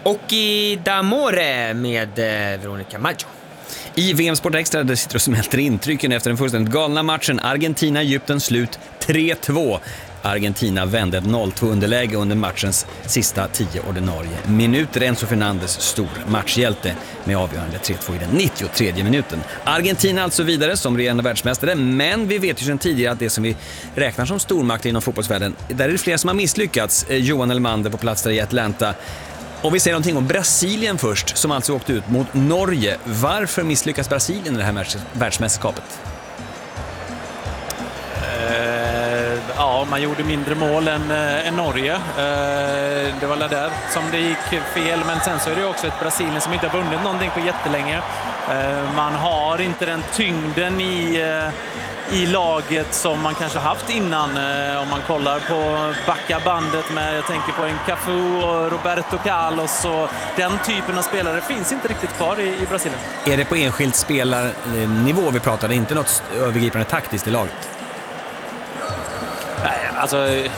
Occhi d'amore med Veronica Maggio. I VM Sport Extra där sitter och smälter intrycken efter den fullständigt galna matchen Argentina-Egypten slut 3-2. Argentina vände ett 0-2-underläge under matchens sista 10 ordinarie minuter. Enzo Fernandes stor matchhjälte med avgörande 3-2 i den 93 minuten. Argentina alltså vidare som regerande världsmästare, men vi vet ju sedan tidigare att det som vi räknar som stormakt inom fotbollsvärlden, där är det flera som har misslyckats. Johan Elmander på plats där i Atlanta. Och vi säger någonting om Brasilien först, som alltså åkte ut mot Norge. Varför misslyckas Brasilien i det här världsmästerskapet? Ja, man gjorde mindre mål än Norge. Det var där som det gick fel. Men sen så är det också ett Brasilien som inte har vunnit någonting på jättelänge. Man har inte den tyngden i laget som man kanske haft innan. Om man kollar på backa bandet med, jag tänker på en Cafu och Roberto Carlos, och den typen av spelare finns inte riktigt kvar i Brasilien. Är det på enskilt spelarnivå vi pratar, inte något övergripande taktiskt i laget? Nej, alltså